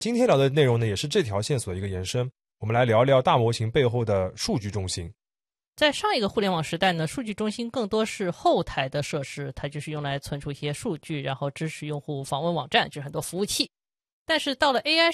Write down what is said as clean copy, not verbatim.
今天聊的内容呢，也是这条线索的一个延伸，我们来聊聊大模型背后的数据中心。 在上一个互联网时代呢，数据中心更多是后台的设施，它就是用来存储一些数据，然后支持用户访问网站，就是很多服务器。但是到了 AI